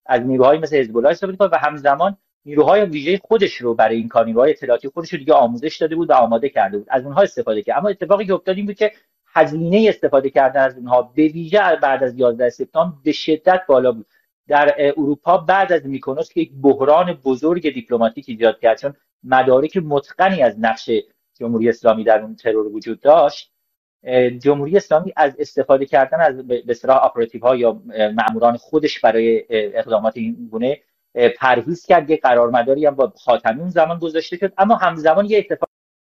از نیروهای مثل حزب الله استفاده کنه و همزمان نیروهای ویژه خودش رو برای این کار، نیروهای اطلاعاتی خودش رو دیگه آموزش داده بود و آماده کرده بود، از اونها استفاده کرد. اما اتفاقی که افتاد این بود که هزینه استفاده کردن از اونها به ویژه بعد از 11 سپتامبر به شدت بالا بود. در اروپا بعد از میکونوس که یک بحران بزرگ دیپلماتیک ایجاد کرد، چون مدارک متقنی از نقش جمهوری اسلامی در اون ترور وجود داشت، جمهوری اسلامی از استفاده کردن از به اصطلاح اپراتیوها یا ماموران خودش برای اقدامات این گونه پرهیز کرد. یک قرارمداری هم با خاتمی اون زمان گذاشته شد، اما همزمان یه اتفاق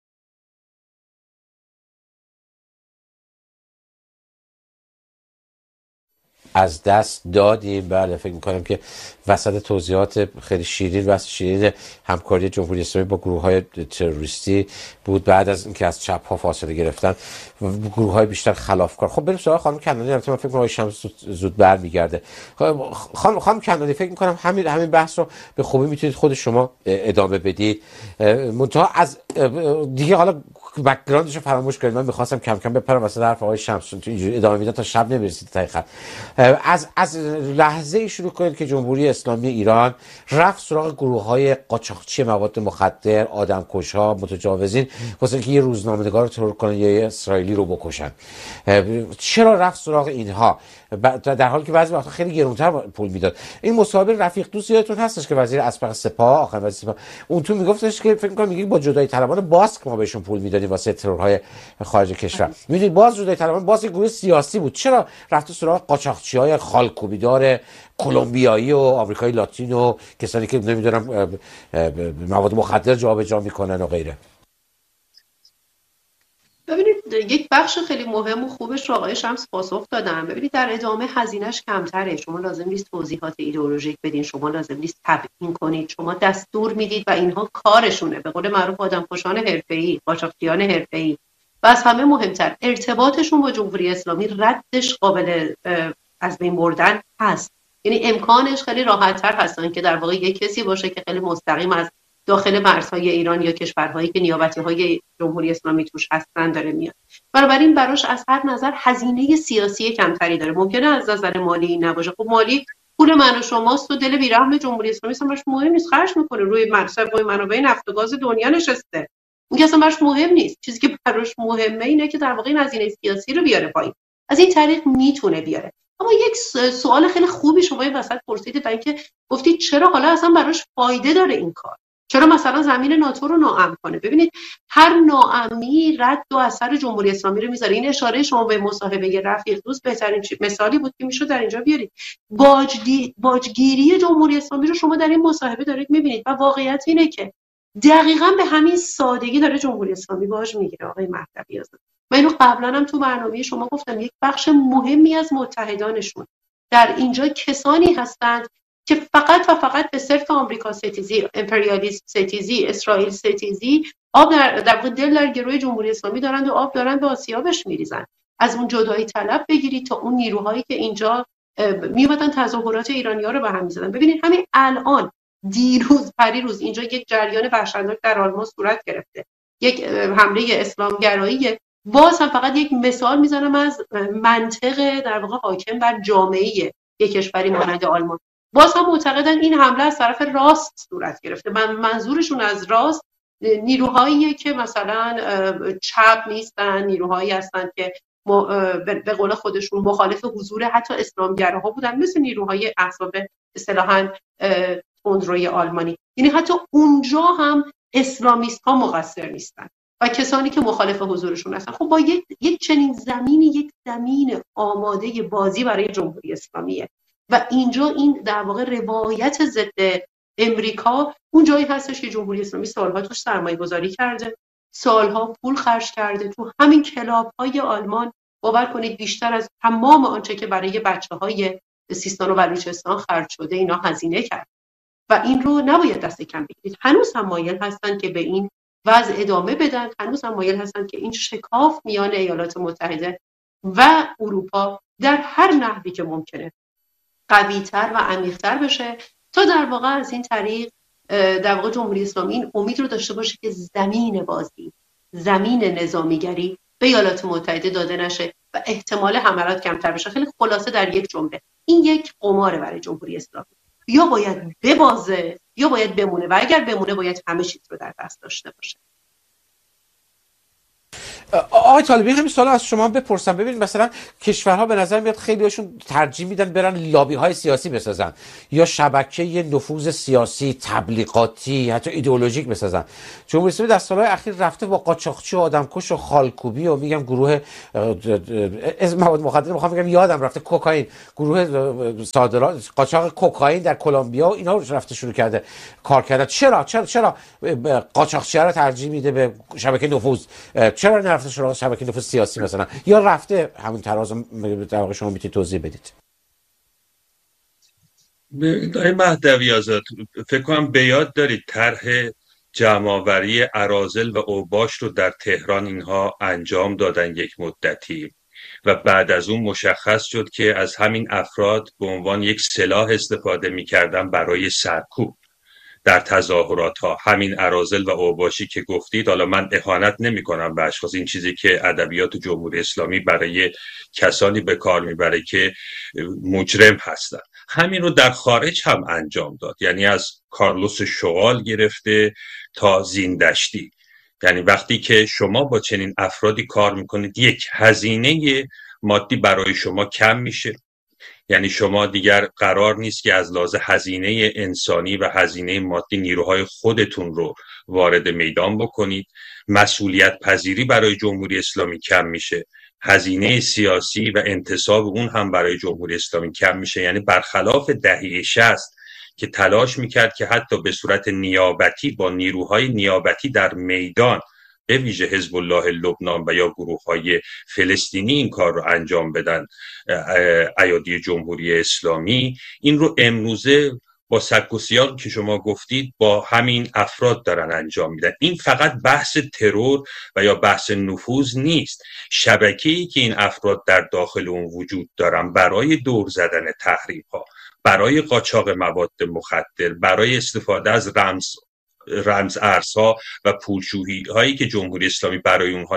از دست دادیم. بله، فکر میکنم که وسط توضیحات خیلی شیرین همکاری جمهوری اسلامی با گروه‌های تروریستی بود بعد از اینکه از چپ ها فاصله گرفتن و گروه‌های بیشتر خلافکار. خب بریم سراغ خانم کنعانی. البته من فکر می‌کنم شمس زود برمیگرده. خانم کنعانی، فکر می‌کنم همین بحث رو به خوبی میتونید خود شما ادامه بدید. منتها از دیگه حالا بک‌گراندش رو فراموش کنید. من می‌خواستم کم کم بپرم واسه حرف آقای شمس، تو اینجوری ادامه میداد تا شب نمی‌رسید تا خط. از لحظه شروع کنید که جمهوری اسلامی ایران رفت سراغ گروه‌های قاچاقچی مواد مخدر، آدمکش‌ها، متجاوزین واسه اینکه یه روزنامه‌نگار رو ترور کنن یا یه اسرائیلی رو بکشن. چرا رفت سراغ اینها در حالی که بعضی وقتا خیلی گرونتر پول میداد؟ این مصاحبه رفیق دوست یادتون هستش که وزیر اسبق سپاه، آخرین وزیر سپاه، اون تو میگفتش که فکر می‌کنم میگه با جدای طلبان باسک ما بهشون پول میدادیم واسه ترورهای خارج کشور. میدونید باز جدای طلبان باز یک گروه سیاسی بود. چرا رفت سراغ قاچاقچی‌های خالکوبیدار کلمبیایی و آمریکایی لاتین و کسانی که نمیدونم مواد مخدر جابجا میکنن و غیره؟ ببینید یک بخش خیلی مهم و خوبش رو آقای شمس پاسخ دادن. ببینید در ادامه هزینه‌اش کمتره، شما لازم نیست توضیحات ایدئولوژیک بدین، شما لازم نیست تبیین کنید، شما دستور میدید و اینها کارشونه. به قول معروف آدمکشان حرفه‌ای، قاچاقچیان حرفه‌ای. و از همه مهمتر ارتباطشون با جمهوری اسلامی ردش قابل از بین بردن هست. یعنی امکانش خیلی راحت‌تر هستن که در واقع یک کسی باشه که خیلی مستقیم از داخل مرزهای ایران یا کشورهایی که نیابتی‌های جمهوری اسلامی توش هستن داره میاد. بنابراین براش از هر نظر هزینه سیاسی کمتری داره. ممکنه از نظر مالی نباشه. خب مالی پول من و شماست و دل بیرحم جمهوری اسلامی اصلا براش مهم نیست، خرج میکنه روی منابع نفت و گاز دنیا نشسته. اون اصلا براش مهم نیست. چیزی که براش مهمه اینه که در واقع این هزینه سیاسی رو بیاره پایین. از این طریق میتونه بیاره. اما یک سوال خیلی خوبی شما این وسط پرسیدید، برای اینکه گفتید چرا حالا اصلا براش فایده داره این کار؟ چرا مثلا زمین ناتو رو ناامن کنه؟ ببینید هر ناامنی رد و اثر جمهوری اسلامی رو میذاره. این اشاره شما به مصاحبه رفیق دوست بهترین مثالی بود که میشد در اینجا بیارید. باجگیری جمهوری اسلامی رو شما در این مصاحبه دارید میبینید و واقعیت اینه که دقیقاً به همین سادگی داره جمهوری اسلامی باج میگیره. آقای مهدوی آزاد، من اینو قبلا هم تو برنامه شما گفتم، یک بخش مهمی از متحدانشون در اینجا کسانی هستند که فقط و فقط به صرف آمریکا ستیزی، امپریالیسم ستیزی، اسرائیل ستیزی آب در واقع دل در گروه جمهوری اسلامی دارند و آب دارند به آسیابش میریزن. از اون جدایی طلب بگیرید تا اون نیروهایی که اینجا میومدن تظاهرات ایرانی‌ها رو به هم می‌زدن. ببینید همین الان دیروز پریروز اینجا یک جریان وحشتناک در آلمان صورت گرفته، یک حمله اسلامگرایی. باز هم فقط یک مثال میزنم از منطق در واقع حاکم بر جامعه یک کشوری مانند آلمان. باز هم معتقدن این حمله از طرف راست صورت گرفته. منظورشون از راست نیروهایی که مثلا چپ نیستن، نیروهایی هستن که به قول خودشون مخالف حضور حتی اسلامگراها بودن، مثل نیروهای احزاب اصطلاحاً تندروی آلمانی. یعنی حتی اونجا هم اسلامیست ها مقصر نیستن و کسانی که مخالف حضورشون هستن. خب با یک چنین زمینی، یک زمین آماده بازی برای جمهوری اسلامیه و اینجا این در واقع روایت ضد امریکا اون جایی هستش که جمهوری اسلامی سالها توش سرمایه گذاری کرده، سالها پول خرج کرده. تو همین کلاب های آلمان باور کنید بیشتر از تمام آنچه که برای بچه‌های سیستان و بلوچستان خرج شده اینا هزینه کرد و این رو نباید دست کم بگیرید. هنوز هم مایل هستن که به این وضع ادامه بدن، هنوز هم مایل هستن که این شکاف میان ایالات متحده و اروپا در هر نحوی که ممکنه قوی‌تر و عمیق‌تر بشه تا در واقع از این طریق در واقع جمهوری اسلامی این امید رو داشته باشه که زمین بازی، زمین نظامیگری به ایالات متحده داده نشه و احتمال حملات کمتر بشه. خیلی خلاصه در یک جمله این یک قماره برای جمهوری اسلامی. یا باید ببازه یا باید بمونه و اگر بمونه باید همه چیز رو در دست داشته باشه. آقای طالبی همین سوال از شما بپرسم. ببینید مثلا کشورها به نظر میاد خیلی هاشون ترجیح میدن برن لابی های سیاسی بسازن یا شبکه نفوذ سیاسی، تبلیغاتی، حتی ایدئولوژیک بسازن. جمهوری اسلامی در سالهای اخیر رفته با قاچاقچی و آدمکش و خالکوبی و میگم گروه از مواد مخدر، میخوام بگم یادم رفته کوکائین، گروه صادرات قاچاق کوکائین در کلمبیا و اینا رفته شروع کرده کار کردن. چرا قاچاقچی رو ترجیح میده به شبکه نفوذ؟ چرا نرفته شبکه نفوذ سیاسی مثلا، یا رفته همون تراز؟ در واقع شما میتونید توضیح بدید. آقای مهدوی آزاد، فکر کنم به یاد دارید طرح جمع‌آوری اراذل و اوباش رو در تهران اینها انجام دادن یک مدتی و بعد از اون مشخص شد که از همین افراد به عنوان یک سلاح استفاده می‌کردن برای سرکوب در تظاهرات ها. همین اراذل و اوباشی که گفتید، حالا من اهانت نمی کنم به اشخاص، این چیزی که ادبیات جمهوری اسلامی برای کسانی به کار میبره که مجرم هستن، همین رو در خارج هم انجام داد. یعنی از کارلوس شغال گرفته تا زیندشتی. یعنی وقتی که شما با چنین افرادی کار میکنید، یک، هزینه مادی برای شما کم میشه. یعنی شما دیگر قرار نیست که از لحاظ هزینه انسانی و هزینه مادی نیروهای خودتون رو وارد میدان بکنید. مسئولیت پذیری برای جمهوری اسلامی کم میشه. هزینه سیاسی و انتصاب اون هم برای جمهوری اسلامی کم میشه. یعنی برخلاف دهه 60 که تلاش میکرد که حتی به صورت نیابتی با نیروهای نیابتی در میدان، به ویژه حزب الله لبنان و یا گروه‌های فلسطینی این کار رو انجام بدن، ایادی جمهوری اسلامی این رو امروزه با سبک و سیاقی که شما گفتید با همین افراد دارن انجام میدن. این فقط بحث ترور و یا بحث نفوذ نیست. شبکه‌ای که این افراد در داخل اون وجود دارن برای دور زدن تحریم‌ها، برای قاچاق مواد مخدر، برای استفاده از رمز ارزها و پولشویی هایی که جمهوری اسلامی برای اونها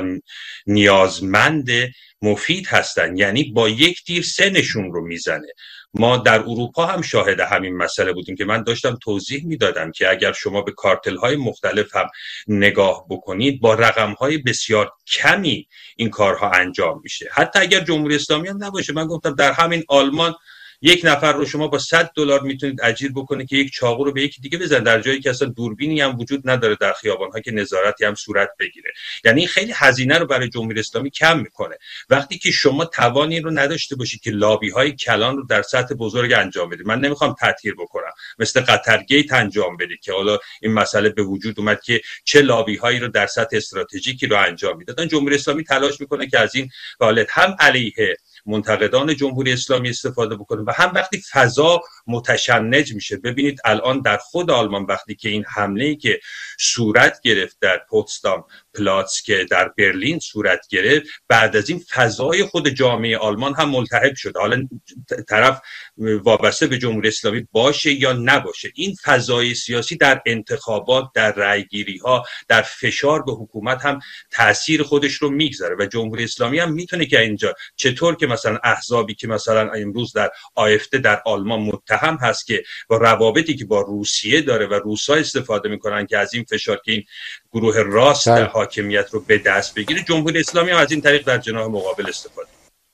نیازمند مفید هستن. یعنی با یک تیر سه نشون رو میزنه. ما در اروپا هم شاهد همین مسئله بودیم که من داشتم توضیح میدادم که اگر شما به کارتل های مختلف هم نگاه بکنید، با رقم های بسیار کمی این کارها انجام میشه. حتی اگر جمهوری اسلامی هم نباشه، من گفتم در همین آلمان یک نفر رو شما با $100 میتونید اجیر بکنه که یک چاقو رو به یکی دیگه بزنه، در جایی که اصلا دوربینی هم وجود نداره در خیابان‌ها که نظارتی هم صورت بگیره. یعنی خیلی هزینه رو برای جمهوری اسلامی کم میکنه. وقتی که شما توانی رو نداشته باشید که لابی‌های کلان رو در سطح بزرگ انجام بدید، من نمیخوام تطهیر بکنم، مثل قطر گیت انجام بدید که حالا این مسئله به وجود اومد که چه لابی‌هایی رو در سطح استراتژیکی رو انجام میدادن. جمهوری اسلامی تلاش میکنه که از این حالت هم علیه منتقدان جمهوری اسلامی استفاده بکنه و هم وقتی فضا متشنج میشه. ببینید الان در خود آلمان وقتی که این حمله‌ای که صورت گرفت در پوتسدام پلاتس که در برلین صورت گرفت، بعد از این فضای خود جامعه آلمان هم ملتهب شد. حالا طرف وابسته به جمهوری اسلامی باشه یا نباشه، این فضای سیاسی در انتخابات، در رأیگیری‌ها، در فشار به حکومت هم تأثیر خودش رو میگذاره و جمهوری اسلامی هم میتونه که اینجا چطور که مثلا احزابی که مثلا امروز در آیفته در آلمان متهم هست که با روابطی که با روسیه داره و روسا استفاده میکنن که از این فشار که این گروه راست در حاکمیت رو به دست بگیره، جمهوری اسلامی هم از این طریق در جناح مقابل استفاده.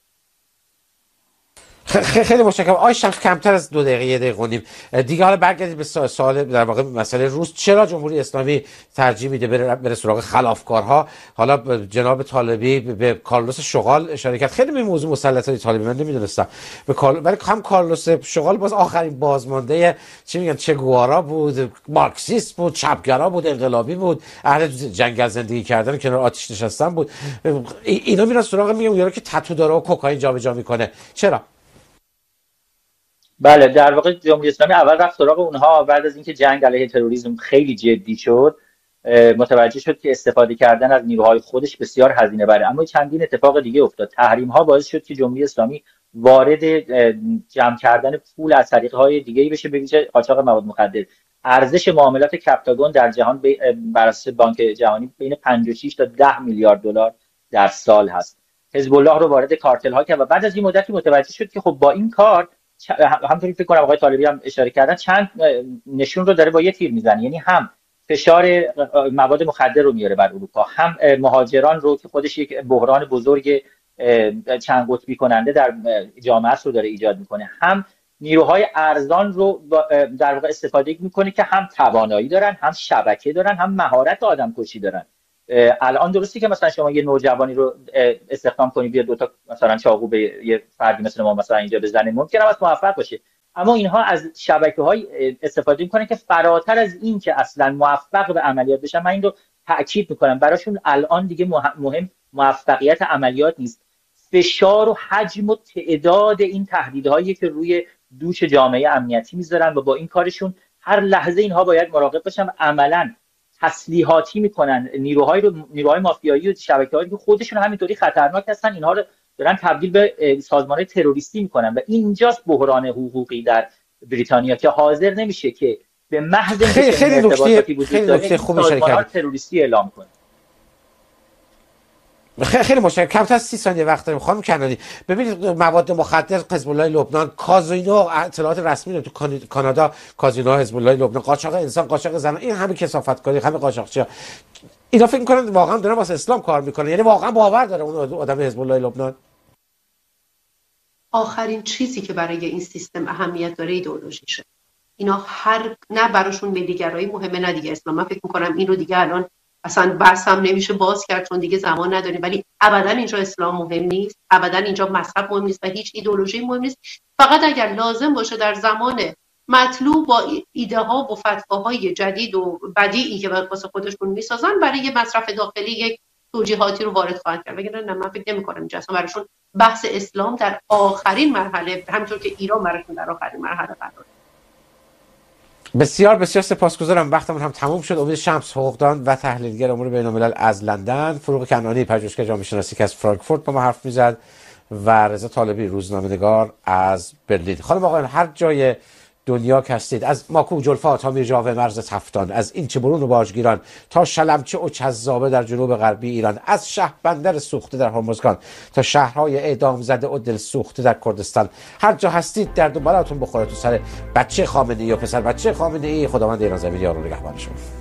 خیلی متشکرم. آقای شمس، کمتر از 2 دقیقه، 1 دقیقه و نیم دیگه. حالا برگردید به سوال در واقع مسئله روس. چرا جمهوری اسلامی ترجیح میده بره سراغ خلافکارها؟ حالا جناب طالبی به کارلوس شغال اشاره کرد. خیلی به موضوع مسلطه طالبی من نمیدونستم، ولی هم کارلوس شغال باز آخرین بازمانده چی میگن چه گوارا بود، مارکسیست بود، چپگرا بود، انقلابی بود، اهل جنگل زندگی کردن کنار آتش نشستن بود. اینا میرن سراغ میگم یارو که تتو داره و کوکائین جابجا میکنه. چرا؟ بله، در واقع جمهوری اسلامی اول رفت سراغ اونها. بعد از اینکه جنگ علیه تروریسم خیلی جدی شد، متوجه شد که استفاده کردن از نیروهای خودش بسیار هزینه بره. اما چندین اتفاق دیگه افتاد. تحریم ها باعث شد که جمهوری اسلامی وارد جمع کردن پول از طریق‌های دیگه‌ای بشه، به ویژه قاچاق مواد مخدر. ارزش معاملات کپتاگون در جهان بر اساس بانک جهانی بین 56 تا 10 میلیارد دلار در سال هست. حزب الله رو وارد کارتل ها کرد و بعد از این مدتی متوجه شد که خب با این کار همونطوری فکر کنم آقای طالبی هم اشاره کردن چند نشون رو داره با یه تیر میزنه. یعنی هم فشار مواد مخدر رو میاره بر اروپا، هم مهاجران رو که خودش یک بحران بزرگ چند قطبی کننده در جامعه رو داره ایجاد میکنه، هم نیروهای ارزان رو در واقع استفاده میکنه که هم توانایی دارن، هم شبکه دارن، هم مهارت آدمکشی دارن. الان درستی که مثلا شما یه نوجوانی رو استخدام کنی بیاد دو تا مثلا چاقو به یه فردی مثل ما مثلا اینجا بزنه، ممکنه از موفق باشه، اما اینها از شبکه‌های استفاده میکنن که فراتر از این که اصلا موفق به عملیات بشن. من این رو تاکید میکنم، براشون الان دیگه مهم موفقیت عملیات نیست، فشار و حجم و تعداد این تهدیدهایی که روی دوش جامعه امنیتی میذارن و با این کارشون هر لحظه اینها باید مراقب باشن. عملاً تسلیحاتی میکنن نیروهای مافیایی و شبکه‌هایی که خودشون همینطوری خطرناک هستن، اینها رو دارن تبدیل به سازمان‌های تروریستی میکنن. و اینجاست بحران حقوقی در بریتانیا که حاضر نمیشه که به محض خیلی نکته خوبی اشاره تروریستی اعلام کنه. خیلی مشکل، کمتر از 30 ثانیه وقت داریم. خانم کنانی ببینید مواد مخدر، حزب الله لبنان، کازینو، اطلاعات رسمی رو تو کانادا کازینو حزب الله لبنان، قاچاق انسان، قاچاق زنان، این همه کثافتکاری، همه قاچاقچی، اینا فکر می‌کنن واقعا دارن واسه اسلام کار میکنن؟ یعنی واقعا باور داره اون آدم حزب الله لبنان؟ آخرین چیزی که برای این سیستم اهمیت داره ایدئولوژیشه. اینا نه براشون ملیگرایی مهمه نه دیگه اسلام. من فکر می‌کنم این رو دیگه الان اصلا بحث هم نمیشه باز کرد چون دیگه زمان نداریم، ولی ابدا اینجا اسلام مهم نیست، ابدا اینجا مذهب مهم نیست و هیچ ایدئولوژی مهم نیست. فقط اگر لازم باشه در زمان مطلوب با ایده ها و فتواهای جدید و بدیعی که واسه خودشون میسازن برای یه مصرف داخلی یک توجیهاتی رو وارد خواهند کرد. وگرنه نه، من فکر نمی‌کنم اینجا اصلا براشون بحث اسلام در آخرین مرحله، همونطور که ایران براشون در آخرین مرحله قرار. بسیار بسیار سپاسگزارم، وقتمون هم تموم شد. امید شمس، حقوقدان و تحلیلگر امور بین‌الملل از لندن، فروغ کنعانی، پژوهشگر جامعه شناسی که از فرانکفورت با ما حرف می‌زد، و رضا طالبی، روزنامه‌نگار از برلین. خانم آقایان، هر جای دنیا که هستید، از ماکو جلفا تا میرجاوه مرز تفتان، از این چبرون و باجگیران تا شلمچه و چذابه در جنوب غربی ایران، از شهربندر سوخته در هرمزگان تا شهرهای اعدام زده و دل سوخته در کردستان، هر جا هستید درد و بلاتون بخوره تو سر بچه خامنه‌ای و پسر بچه خامنه‌ای. خداوند ایران زمین یار و نگهبانشون.